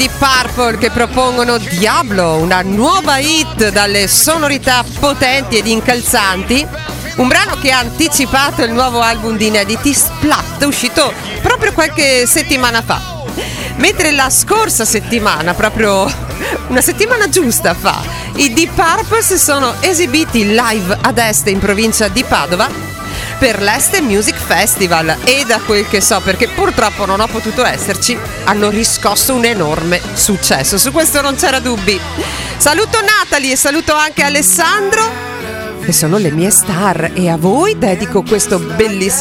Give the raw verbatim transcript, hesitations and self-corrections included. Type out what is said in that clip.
Deep Purple che propongono Diablo, una nuova hit dalle sonorità potenti ed incalzanti, un brano che ha anticipato il nuovo album di inediti Splat, uscito proprio qualche settimana fa. Mentre la scorsa settimana, proprio una settimana giusta fa, i Deep Purple si sono esibiti live ad Este in provincia di Padova per l'Este Music Festival e, da quel che so, perché purtroppo non ho potuto esserci, hanno riscosso un enorme successo, su questo non c'era dubbi. Saluto Natalie e saluto anche Alessandro, che sono le mie star, e a voi dedico questo bellissimo